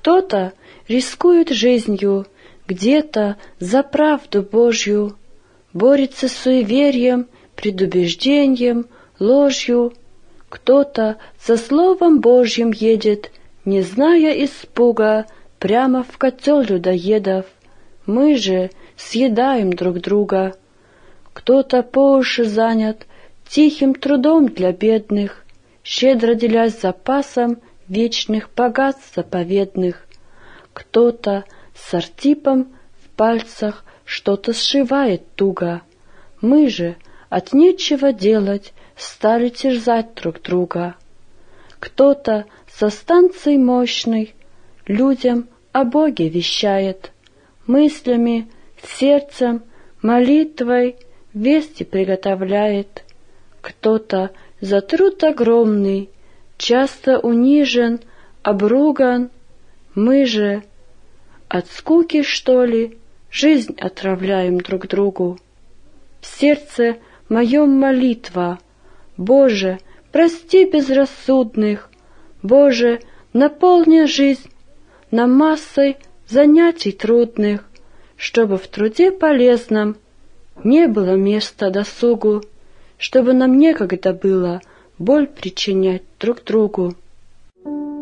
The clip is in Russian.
Кто-то рискует жизнью, где-то за правду Божью, борется с суеверием, предубеждением, ложью. Кто-то за Словом Божьим едет, не зная испуга, прямо в котел людоедов. Мы же съедаем друг друга. Кто-то по уши занят тихим трудом для бедных, щедро делясь запасом вечных богатств заповедных. Кто-то с артипом в пальцах что-то сшивает туго. Мы же от нечего делать стали терзать друг друга. Кто-то со станцией мощной людям о Боге вещает, мыслями, сердцем, молитвой вести приготовляет. Кто-то за труд огромный, часто унижен, обруган. Мы же от скуки, что ли, жизнь отравляем друг другу. В сердце моем молитва: Боже, прости безрассудных, Боже, наполни жизнь нам массой занятий трудных, чтобы в труде полезном не было места досугу, чтобы нам некогда было боль причинять друг другу.